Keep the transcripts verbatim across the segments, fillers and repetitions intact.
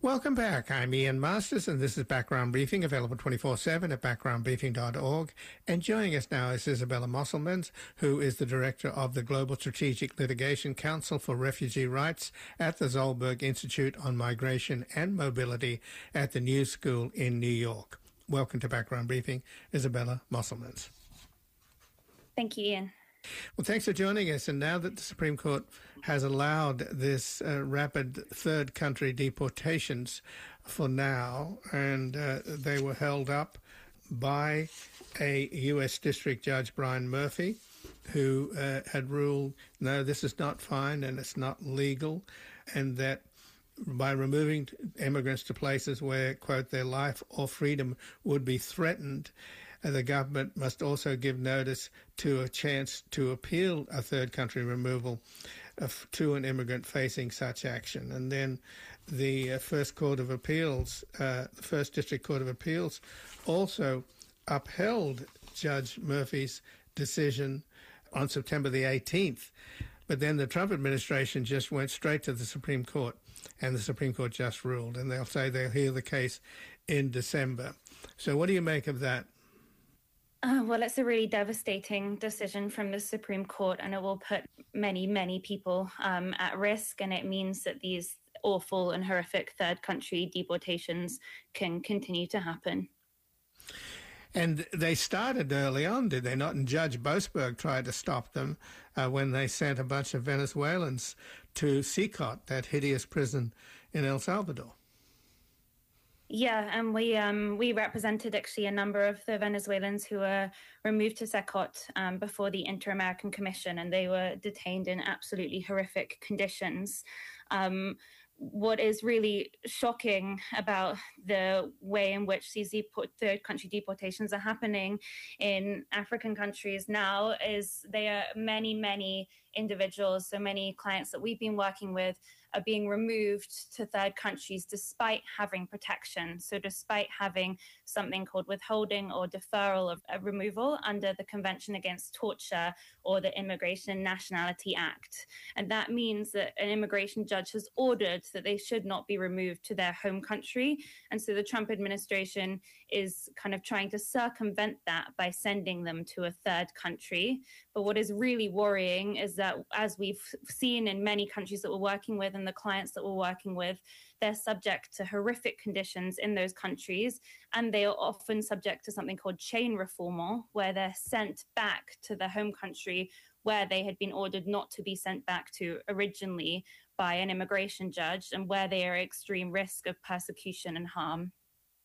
Welcome back. I'm Ian Masters, and this is Background Briefing, available twenty-four seven at background briefing dot org. And joining us now is Isabella Mosselmans, who is the director of the Global Strategic Litigation Council for Refugee Rights at the Zolberg Institute on Migration and Mobility at the New School in New York. Welcome to Background Briefing, Isabella Mosselmans. Thank you, Ian. Well, thanks for joining us. And now that the Supreme Court has allowed this uh, rapid third country deportations for now, and uh, they were held up by a U S District Judge, Brian Murphy, who uh, had ruled, no, this is not fine and it's not legal, and that by removing immigrants to places where, quote, their life or freedom would be threatened, the government must also give notice to a chance to appeal a third country removal to an immigrant facing such action. And then the First Court of Appeals, uh, the First District Court of Appeals, also upheld Judge Murphy's decision on September the eighteenth. But then the Trump administration just went straight to the Supreme Court, and the Supreme Court just ruled, and they'll say they'll hear the case in December. So what do you make of that? Uh, well, it's a really devastating decision from the Supreme Court, and it will put many, many people um, at risk, and it means that these awful and horrific third country deportations can continue to happen. And they started early on, did they not? And Judge Boasberg tried to stop them uh, when they sent a bunch of Venezuelans to C C O T, that hideous prison in El Salvador. Yeah, and we um, we represented actually a number of the Venezuelans who were removed to C C O T um, before the Inter-American Commission, and they were detained in absolutely horrific conditions. Um, What is really shocking about the way in which these deport- third country deportations are happening in African countries now is they are many, many individuals, so many clients that we've been working with are being removed to third countries despite having protection. So despite having something called withholding or deferral of a removal under the Convention Against Torture or the Immigration and Nationality Act. And that means that an immigration judge has ordered that they should not be removed to their home country. And so the Trump administration is kind of trying to circumvent that by sending them to a third country. But what is really worrying is that, as we've seen in many countries that we're working with and the clients that we're working with, they're subject to horrific conditions in those countries. And they are often subject to something called chain refoulement, where they're sent back to their home country where they had been ordered not to be sent back to originally by an immigration judge, and where they are at extreme risk of persecution and harm.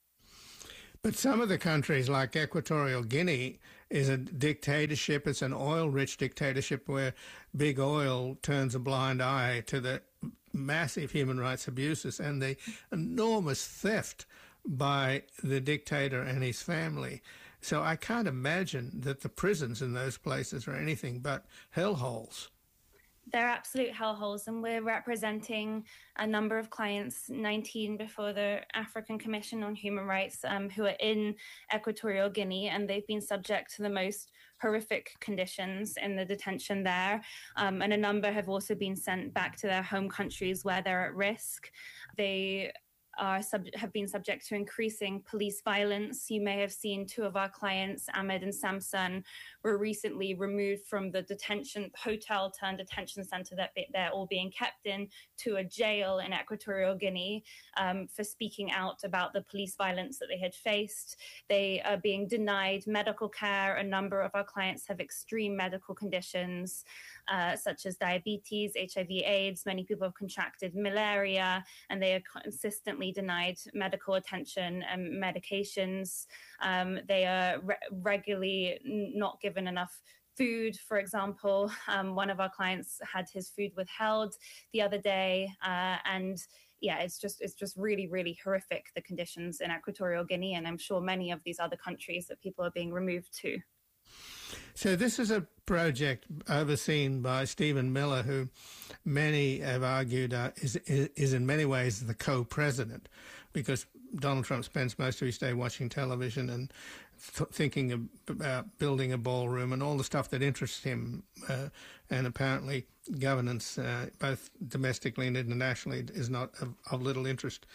But some of the countries, like Equatorial Guinea, is a dictatorship. It's an oil-rich dictatorship where big oil turns a blind eye to the massive human rights abuses and the enormous theft by the dictator and his family. So I can't imagine that the prisons in those places are anything but hellholes. They're absolute hellholes, and we're representing a number of clients, nineteen before the African Commission on Human Rights, um, who are in Equatorial Guinea, and they've been subject to the most horrific conditions in the detention there. Um, and a number have also been sent back to their home countries where they're at risk. They are sub- have been subject to increasing police violence. You may have seen two of our clients, Ahmed and Samson, were recently removed from the detention hotel turned detention center that they're all being kept in to a jail in Equatorial Guinea um, for speaking out about the police violence that they had faced. They are being denied medical care. A number of our clients have extreme medical conditions, uh, such as diabetes, H I V AIDS. Many people have contracted malaria, and they are consistently denied medical attention and medications. Um, they are re- regularly not given enough food. For example, um, one of our clients had his food withheld the other day, uh, and yeah, it's just it's just really, really horrific, the conditions in Equatorial Guinea, and I'm sure many of these other countries that people are being removed to. So this is a project overseen by Stephen Miller, who many have argued uh, is, is in many ways the co-president, because Donald Trump spends most of his day watching television and th- thinking about building a ballroom and all the stuff that interests him. Uh, and apparently governance, uh, both domestically and internationally, is not of, of little interest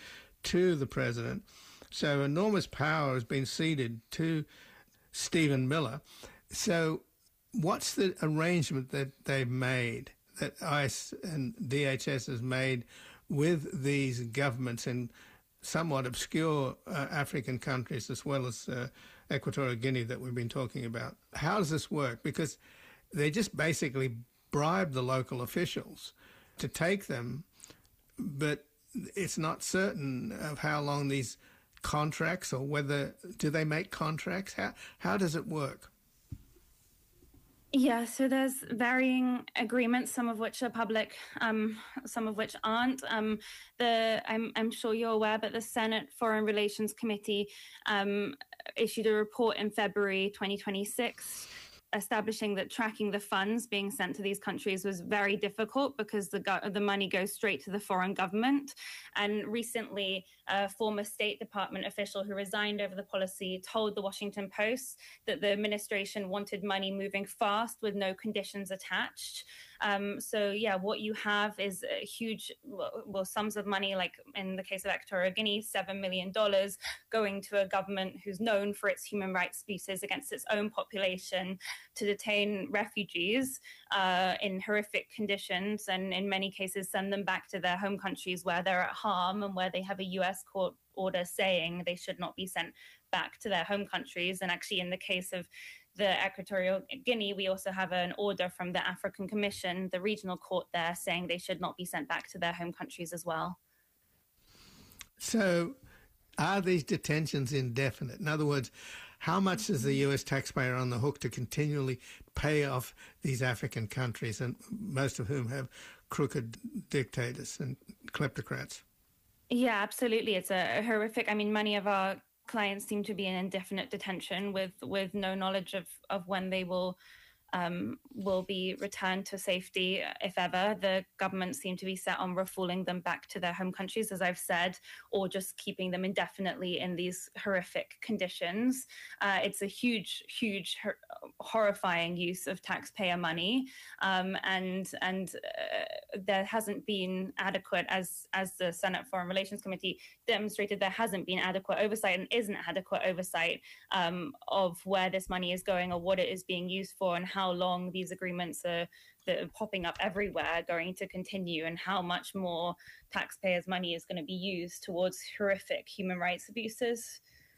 to the president. So enormous power has been ceded to Stephen Miller. So what's the arrangement that they've made, that ICE and D H S has made with these governments in somewhat obscure uh, African countries, as well as uh, Equatorial Guinea that we've been talking about? How does this work? Because they just basically bribe the local officials to take them, but it's not certain of how long these contracts, or whether, do they make contracts? How, how does it work? Yeah, so there's varying agreements, some of which are public, um, some of which aren't. Um, the I'm, I'm sure you're aware, but the Senate Foreign Relations Committee um, issued a report in February twenty twenty-six establishing that tracking the funds being sent to these countries was very difficult because the go- the money goes straight to the foreign government. And recently, a former State Department official who resigned over the policy told the Washington Post that the administration wanted money moving fast with no conditions attached. Um, so, yeah, what you have is a huge, well, sums of money, like in the case of Equatorial Guinea, seven million dollars going to a government who's known for its human rights abuses against its own population to detain refugees uh, in horrific conditions, and in many cases send them back to their home countries where they're at harm and where they have a U S court order saying they should not be sent back to their home countries. And actually, in the case of the Equatorial Guinea, we also have an order from the African Commission, the regional court there, saying they should not be sent back to their home countries as well. So are these detentions indefinite? In other words, how much is the U S taxpayer on the hook to continually pay off these African countries, and most of whom have crooked dictators and kleptocrats? Yeah, absolutely. It's a horrific, I mean, many of our clients seem to be in indefinite detention with, with no knowledge of, of when they will um, will be returned to safety, if ever. The government seem to be set on refouling them back to their home countries, as I've said, or just keeping them indefinitely in these horrific conditions. Uh, it's a huge, huge, hor- horrifying use of taxpayer money, um, and and uh, there hasn't been adequate, as as the Senate Foreign Relations Committee demonstrated, there hasn't been adequate oversight and isn't adequate oversight um, of where this money is going or what it is being used for, and how long these agreements are that are popping up everywhere are going to continue, and how much more taxpayers' money is going to be used towards horrific human rights abuses.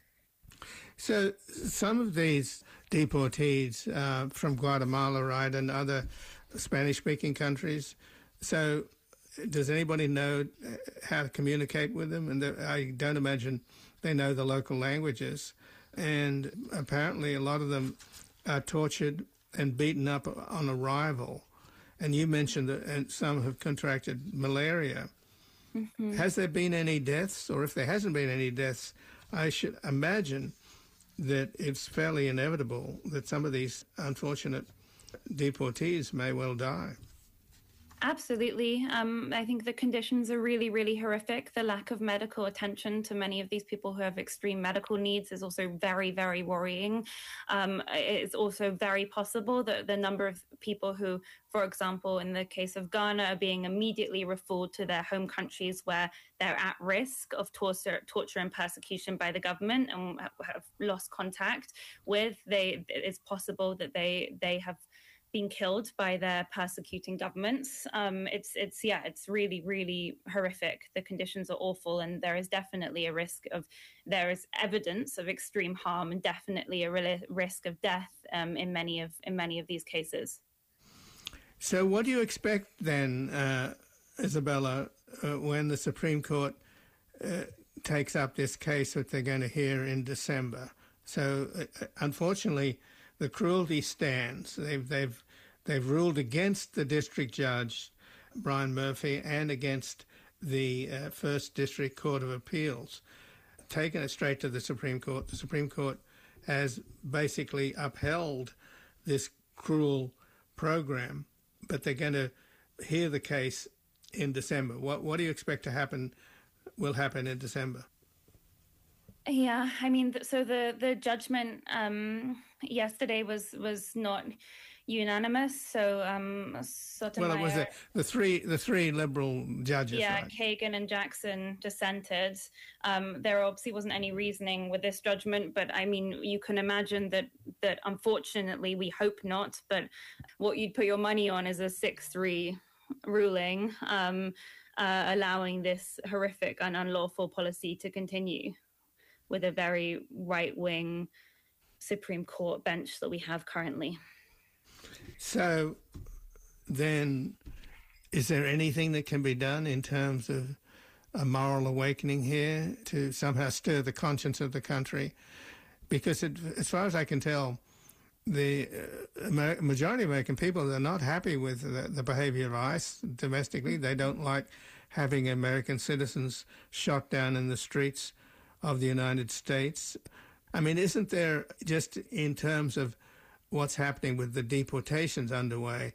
So some of these deportees uh, from Guatemala, right, and other Spanish-speaking countries, so does anybody know how to communicate with them? And the, I don't imagine they know the local languages. And apparently a lot of them are tortured and beaten up on arrival. And you mentioned that and some have contracted malaria. Mm-hmm. Has there been any deaths? Or if there hasn't been any deaths, I should imagine that it's fairly inevitable that some of these unfortunate deportees may well die. Absolutely. Um, I think the conditions are really, really horrific. The lack of medical attention to many of these people who have extreme medical needs is also very, very worrying. Um, it's also very possible that the number of people who, for example, in the case of Ghana, are being immediately refulled to their home countries where they're at risk of torture, torture and persecution by the government and have lost contact with, they, it's possible that they they have been killed by their persecuting governments. Um, it's, it's, yeah, it's really, really horrific. The conditions are awful, and there is definitely a risk of, there is evidence of extreme harm, and definitely a re- risk of death um, in many of in many of these cases. So, what do you expect then, uh, Isabella, uh, when the Supreme Court uh, takes up this case that they're going to hear in December? So, uh, unfortunately, the cruelty stands. They've they've they've ruled against the district judge, Brian Murphy, and against the uh, First District Court of Appeals, taken it straight to the Supreme Court. The Supreme Court has basically upheld this cruel program, but they're going to hear the case in December. What what do you expect to happen? Will happen in December? Yeah, I mean, so the the judgment um, yesterday was was not unanimous. So um, Sotomayor, well, it was the, the three the three liberal judges, yeah, right? Kagan and Jackson dissented. Um, there obviously wasn't any reasoning with this judgment, but I mean, you can imagine that that unfortunately, we hope not, but what you'd put your money on is a six three ruling, um, uh, allowing this horrific and unlawful policy to continue with a very right-wing Supreme Court bench that we have currently. So then, is there anything that can be done in terms of a moral awakening here to somehow stir the conscience of the country? Because it, as far as I can tell, the uh, Amer- majority of American people are not happy with the, the behavior of ICE domestically. They don't like having American citizens shot down in the streets of the United States. I mean, isn't there, just in terms of what's happening with the deportations underway,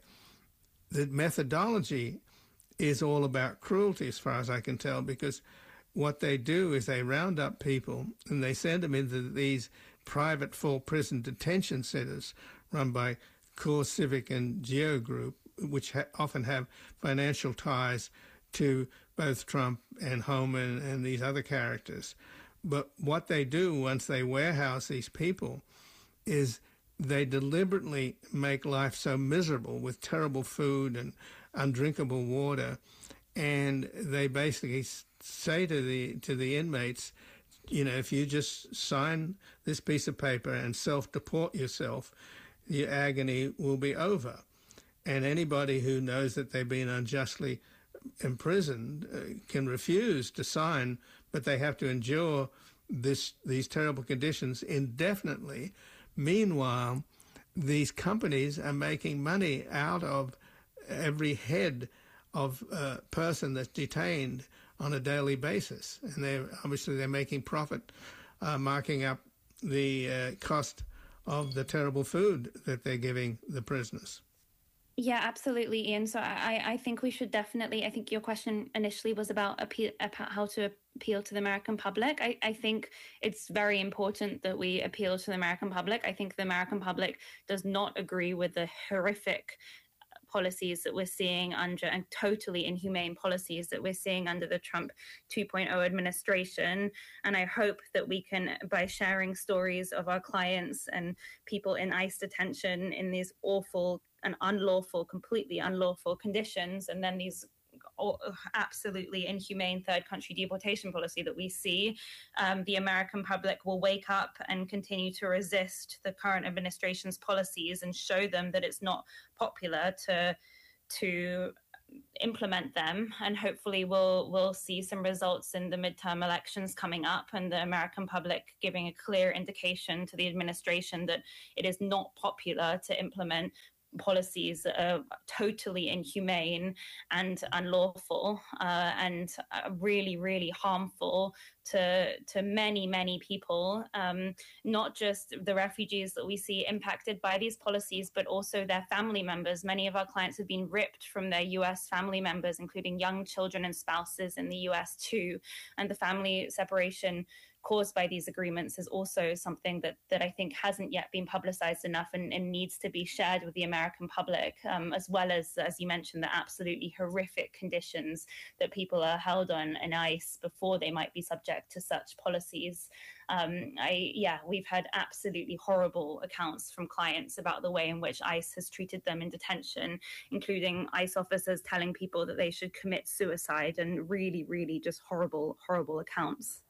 the methodology is all about cruelty, as far as I can tell, because what they do is they round up people and they send them into these private full prison detention centers run by CoreCivic and Geo Group, which ha- often have financial ties to both Trump and Homan and these other characters. But what they do once they warehouse these people is they deliberately make life so miserable with terrible food and undrinkable water, and they basically say to the to the inmates, you know, if you just sign this piece of paper and self-deport yourself, your agony will be over. And anybody who knows that they've been unjustly imprisoned uh, can refuse to sign, but they have to endure this these terrible conditions indefinitely. Meanwhile, these companies are making money out of every head of a person that's detained on a daily basis, and they're obviously they're making profit, uh, marking up the uh, cost of the terrible food that they're giving the prisoners. Yeah, absolutely, Ian. So I, I think we should definitely, I think your question initially was about appeal, about how to appeal to the American public. I, I think it's very important that we appeal to the American public. I think the American public does not agree with the horrific policies that we're seeing under, and totally inhumane policies that we're seeing under the Trump two point oh administration. And I hope that we can, by sharing stories of our clients and people in ICE detention in these awful and unlawful, completely unlawful conditions, and then these absolutely inhumane third country deportation policy that we see, um, the American public will wake up and continue to resist the current administration's policies and show them that it's not popular to to implement them. And hopefully we'll we'll see some results in the midterm elections coming up, and the American public giving a clear indication to the administration that it is not popular to implement policies that are totally inhumane and unlawful, uh, and uh, really, really harmful to to many, many people, um, not just the refugees that we see impacted by these policies, but also their family members. Many of our clients have been ripped from their U S family members, including young children and spouses in the U S too. And the family separation caused by these agreements is also something that that I think hasn't yet been publicized enough, and, and needs to be shared with the American public, um, as well as, as you mentioned, the absolutely horrific conditions that people are held on in ICE before they might be subject to such policies. Um, I, yeah, we've had absolutely horrible accounts from clients about the way in which ICE has treated them in detention, including ICE officers telling people that they should commit suicide, and really, really just horrible, horrible accounts.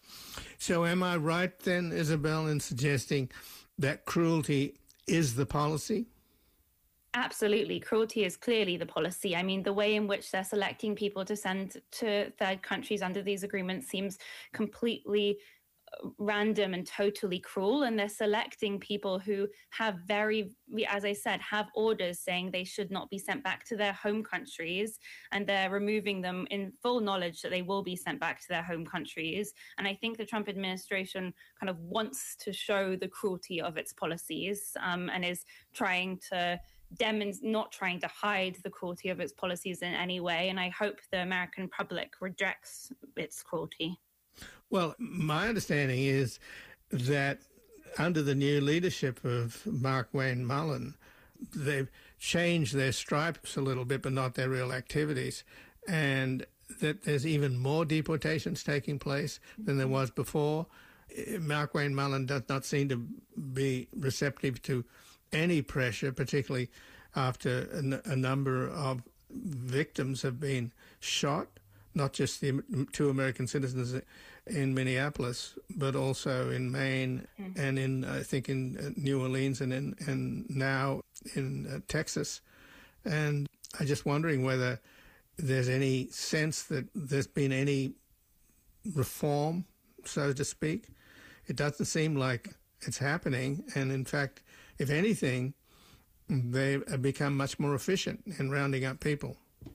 So am I right then, Isabel, in suggesting that cruelty is the policy? Absolutely. Cruelty is clearly the policy. I mean, the way in which they're selecting people to send to third countries under these agreements seems completely random and totally cruel, and they're selecting people who have very, as I said, have orders saying they should not be sent back to their home countries, and they're removing them in full knowledge that they will be sent back to their home countries. And I think the Trump administration kind of wants to show the cruelty of its policies, um, and is trying to Demon's not trying to hide the cruelty of its policies in any way. And I hope the American public rejects its cruelty. Well, my understanding is that under the new leadership of Mark Wayne Mullen, they've changed their stripes a little bit, but not their real activities, and that there's even more deportations taking place than there was before. Mark Wayne Mullen does not seem to be receptive to any pressure, particularly after a, n- a number of victims have been shot, not just the two American citizens in Minneapolis, but also in Maine mm. and in, I think, in New Orleans and in and now in uh, Texas. And I'm just wondering whether there's any sense that there's been any reform, so to speak. It doesn't seem like it's happening. And in fact, if anything, they've become much more efficient in rounding up people.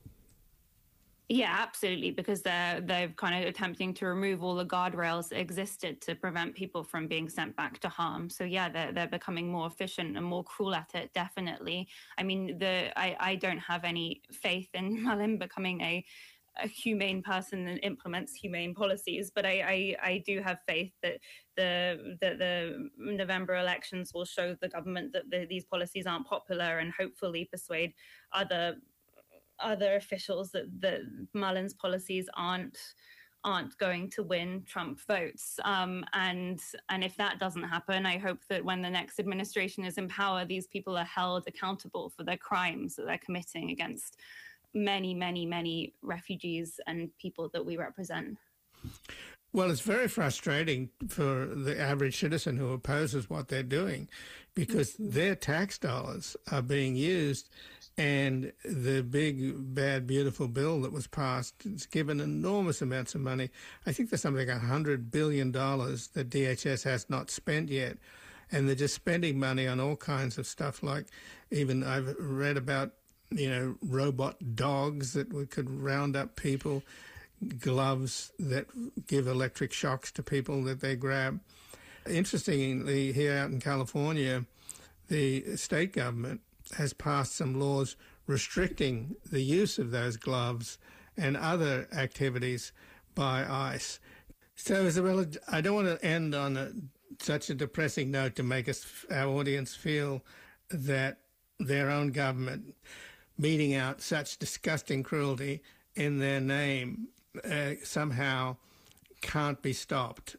Yeah, absolutely, because they're they're kind of attempting to remove all the guardrails that existed to prevent people from being sent back to harm. So yeah, they're they're becoming more efficient and more cruel at it. Definitely. I mean, the I, I don't have any faith in Mullen becoming a a humane person that implements humane policies, but I, I, I do have faith that the, the the November elections will show the government that the, these policies aren't popular, and hopefully persuade other other officials that, that Mullen's policies aren't aren't going to win Trump votes. Um, and and if that doesn't happen, I hope that when the next administration is in power, these people are held accountable for their crimes that they're committing against many, many, many refugees and people that we represent. Well, it's very frustrating for the average citizen who opposes what they're doing, because mm-hmm. their tax dollars are being used, and the big, bad, beautiful bill that was passed has given enormous amounts of money. I think there's something like one hundred billion dollars that D H S has not spent yet, and they're just spending money on all kinds of stuff, like even I've read about, you know, robot dogs that could round up people, gloves that give electric shocks to people that they grab. Interestingly, here out in California, the state government has passed some laws restricting the use of those gloves and other activities by ICE. So, Isabella, I don't want to end on a, such a depressing note to make us, our audience feel that their own government meting out such disgusting cruelty in their name uh, somehow can't be stopped.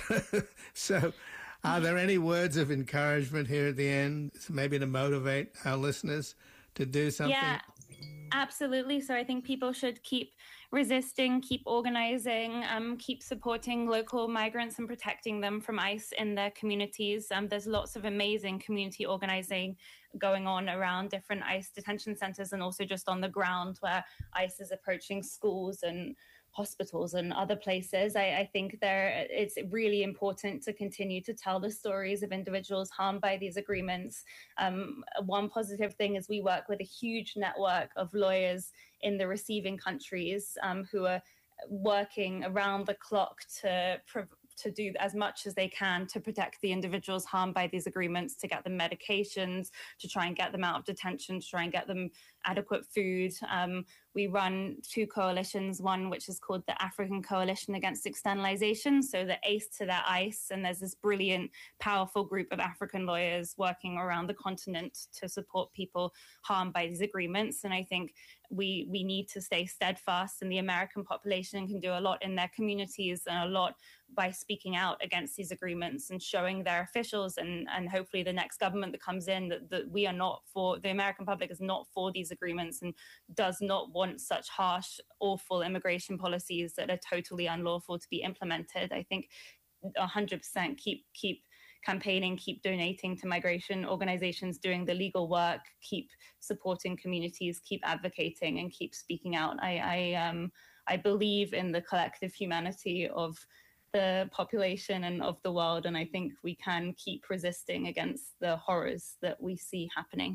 So are there any words of encouragement here at the end, maybe to motivate our listeners to do something? Yeah, absolutely. So I think people should keep resisting, keep organizing, um, keep supporting local migrants and protecting them from ICE in their communities. Um, there's lots of amazing community organizing going on around different ICE detention centers, and also just on the ground where ICE is approaching schools and hospitals and other places. I, I think there it's really important to continue to tell the stories of individuals harmed by these agreements. Um, one positive thing is we work with a huge network of lawyers in the receiving countries um, who are working around the clock to prov- to do as much as they can to protect the individuals harmed by these agreements, to get them medications, to try and get them out of detention, to try and get them adequate food. Um, we run two coalitions, one which is called the African Coalition Against Externalization, so the A C E to their ICE, and there's this brilliant, powerful group of African lawyers working around the continent to support people harmed by these agreements. And I think we we need to stay steadfast, and the American population can do a lot in their communities and a lot by speaking out against these agreements and showing their officials and, and hopefully the next government that comes in that, that we are not for, the American public is not for these agreements and does not want such harsh, awful immigration policies that are totally unlawful to be implemented. I think one hundred percent keep keep campaigning, keep donating to migration organizations doing the legal work, keep supporting communities, keep advocating, and keep speaking out. I I, um, I believe in the collective humanity of the population and of the world, and I think we can keep resisting against the horrors that we see happening.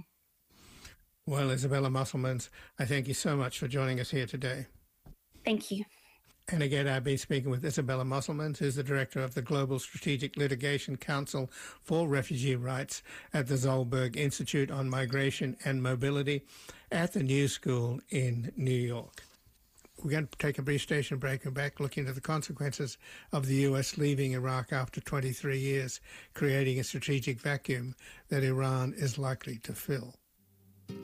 Well, Isabella Musselmans, I thank you so much for joining us here today. Thank you. And again, I've been speaking with Isabella Musselmans, who's the director of the Global Strategic Litigation Council for Refugee Rights at the Zollberg Institute on Migration and Mobility at the New School in New York. We're going to take a brief station break and back looking at the consequences of the U S leaving Iraq after twenty-three years, creating a strategic vacuum that Iran is likely to fill.